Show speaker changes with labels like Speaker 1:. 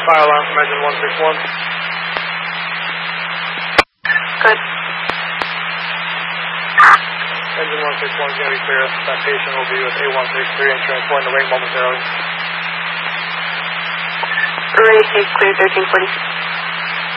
Speaker 1: fire alarm from engine 161.
Speaker 2: Good.
Speaker 1: Engine 161 is going to be clear. That patient will be with A163 and transporting the wing momentarily.
Speaker 2: Ready, clear 1340.